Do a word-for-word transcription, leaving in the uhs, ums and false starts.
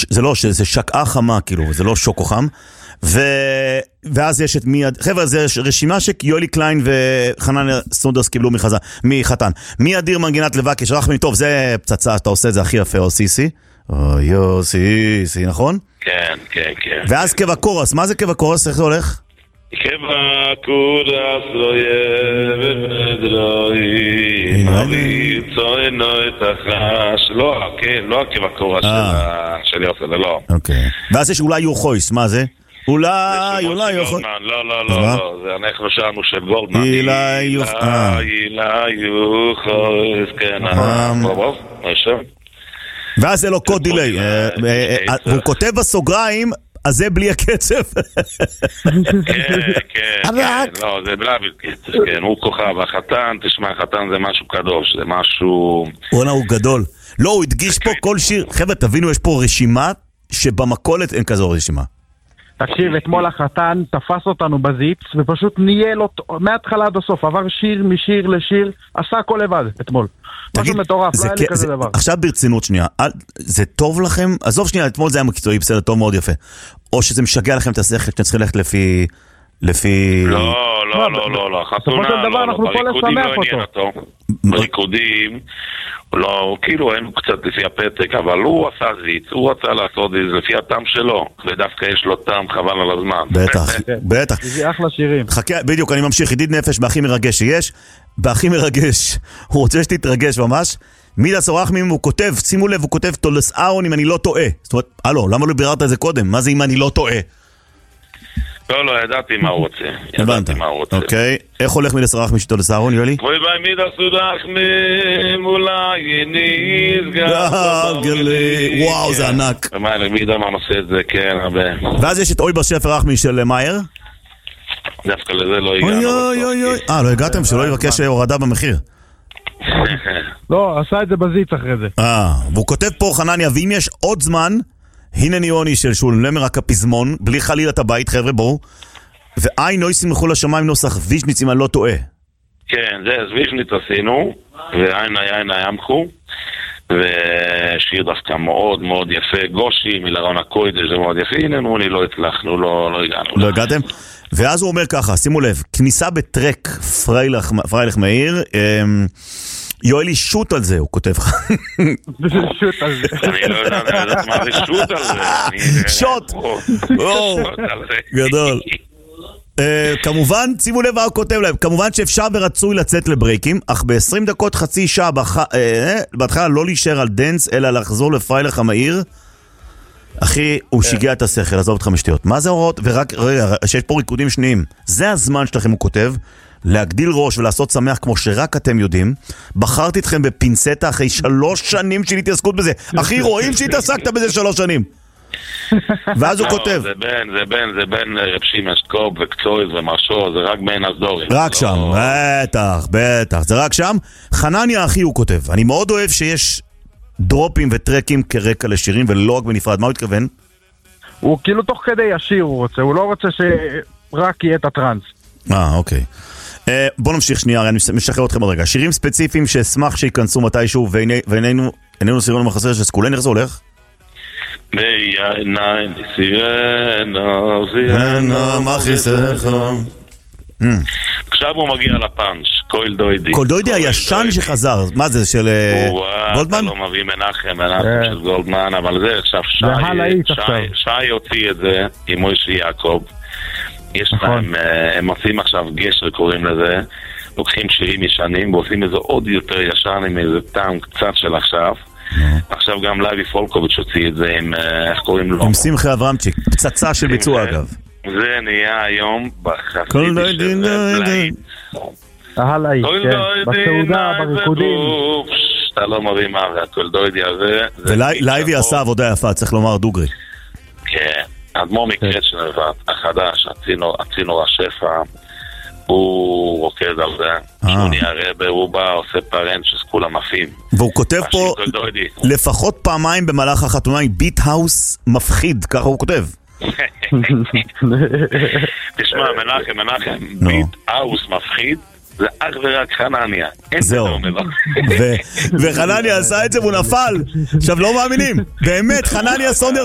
זה לא, זה שקעה חמה, כאילו, זה לא שוקו חם. ו... ואז יש את מי... חבר'ה, זה רשימה שיולי קליין וחנן סונדרס קיבלו מחזה, מחתן. מי אדיר מנגינת לבקש, רחמי, טוב, זה פצצה, אתה עושה את זה הכי יפה, או סיסי. או יו, סיסי, נכון? כן, כן, כן. ואז קבע קורס, מה זה קבע קורס? איך זה הולך? קבע קורס לא יבדרוי אבי צוינו את החש לא, כן, לא הקבע קורס של יוסף, זה לא. אוקיי. ואז יש אולי יוחויס, מה זה? אולי, אולי יוחויס. לא, לא, לא, לא, זה אנחנו שלנו של גולדמן. אילי יוחויס. אילי יוחויס, כן, בוא, נשאר. ואז זה לא קוד דילי. הוא כותב בסוגריים, אז זה בלי הקצב. כן, כן, לא, זה בלי הקצב, כן, הוא כוכב, החתן, תשמע, החתן זה משהו קדוש, זה משהו... וואלה, הוא גדול. לא, הוא הדגיש פה כל שיר, חבר'ה, תבינו, יש פה רשימה שבמקולת אין כזו רשימה. תקשיב, אתמול החתן תפס אותנו בזיפס, ופשוט ניהל אותו, מההתחלה עד הסוף, עבר שיר משיר לשיר, עשה הכל לבד, אתמול. משהו מטורף, לא היה לי כזה דבר. עכשיו ברצינות שנייה, זה טוב לכם? עזוב שנייה, אתמול זה היה מקצועי, בסדר, טוב מאוד יפה. או שזה משגע לכם את השכל, שאתם צריכים ללכת לפי... לפי... לא, לא, לא, לא, לא, חתונה, לא, לא, בריקודים לא עניין אותו. בריקודים, לא, כאילו היינו קצת לפי הפתק, אבל הוא עשה זיץ, הוא רצה לעשות את זה לפי הטעם שלו, ודווקא יש לו טעם חבל על הזמן. בטח, בטח. זה אחלה שירים. חכה, בדיוק, אני ממשיך, ידיד נפש בהכי מרגש שיש, בהכי מרגש, הוא רוצה שתתרגש ממש, מידה סורח מים, הוא כותב, שימו לב, הוא כותב תולס אהרון אם אני לא טועה. זאת אומרת, הלו, למה לא ביררת את זה קודם? מה זה אם אני לא טועה? לא, לא, ידעתי מה הוא רוצה. הבנת, אוקיי. איך הולך מידה סורח משתו לסהרון, יולי? בואי ביי מידה סורח מים, אולי נסגר. וואו, זה ענק. מידה מה עושה את זה, כן, הרבה. ואז יש את אוי בספר רחמי של מאייר. דווקא לזה לא הגענו. אוי אוי אוי. אה, לא הגעתם? שלא יבקש הורדה במחיר. לא, עשה את זה בזיץ אחרי זה. אה, והוא כותב פה חנניה, ואם יש עוד זמן, הנה ניוני של שולם למר רק הפזמון, בלי חליל את הבית, חבר'ה, בואו. ואי נוי שמחו לשמיים נוסח וישניץ אם אני לא טועה. כן, זה וישניץ עשינו, ואין אין הימחו, ושיר דווקא מאוד מאוד יפה, גושי, מלרון הקוידש, זה מאוד יפה, הנה נוני לא הצלחנו, לא הגענו. לא הגעתם? ואז הוא אומר ככה, שימו לב, כניסה בטרק פריילך, פריילך מאיר, יואלי שוט על זה, הוא כותב לך. שוט על זה. אני לא יודע מה זה שוט על זה. שוט! גדול. כמובן, שימו לב מה הוא כותב להם, כמובן שאפשר ורצוי לצאת לברייקים, אך ב-עשרים דקות חצי שעה בהתחלה לא להישאר על דנס, אלא לחזור לפריילך המאיר. אחי, הוא שיגע את השכל, עזוב אותך משתיות. מה זה הוראות? ורק, רגע, שיש פה ריקודים שניים. זה הזמן שלכם, הוא כותב, להגדיל ראש ולעשות שמח כמו שרק אתם יודעים. בחרתי אתכם בפינסטה אחרי שלוש שנים של התעסקות בזה. אחי, רואים שהתעסקת בזה שלוש שנים. ואז הוא כותב. זה בין, זה בין, זה בין רפשי משקוב וקצויז ומשהו, זה רק בין הסדורים. רק שם, בטח, בטח, זה רק שם. חנניה, אחי, הוא כותב. אני מאוד אוהב שיש דרופים וטרקים כרקע לשירים ולא רק בנפרד. מה הוא התכוון? הוא כאילו תוך כדי השיר הוא רוצה, הוא לא רוצה שרק יהיה את הטרנס. אה, אוקיי. בואו נמשיך שנייה, אני משחרר אתכם עוד רגע. שירים ספציפיים שאשמח שיכנסו מתישהו ואיננו סירנו מחסר שסקולן, איך זה הולך? בעיניים סירנו סירנו מחיסך. עכשיו הוא מגיע לפאנץ', קויל דוידי. קויל דוידי הישן שחזר, מה זה, של גולדמן? אתה לא מביא מנחם, מנחם של גולדמן, אבל זה עכשיו שי הוציא את זה עם מוישי יעקב. יש להם, הם עושים עכשיו גשר, קוראים לזה, לוקחים שירים ישנים ועושים איזה עוד יותר ישן עם איזה טעם קצת של עכשיו. עכשיו גם לייבי פולקוביץ' הוציא את זה עם, איך קוראים לו? עם שמחה אברמצ'יק, פצצה של ביצוע אגב. זה נהיה היום בחסידי של בלעית. ההלאי, כן, בסעודה, בריקודים. אתה לא מבין מה זה, הכל דוידי הזה. ולייבי עשה עבודה יפה, צריך לומר דוגרי. כן, אדמו"ר מקרית שנבט, החדש, הצינור השפע, הוא רוקד על זה, שהוא נהיה רבה, הוא בא, עושה פרנצ'ס, כולם עפים. והוא כותב פה לפחות פעמיים במהלך החתונה עם ביט האוס מפחיד, ככה הוא כותב. תשמע, מנחם, מנחם, ביט האוס מפחיד, זה אך ורק חנניה. זהו. וחנניה עשה את זה והוא נפל. עכשיו לא מאמינים. באמת, חנניה סונדר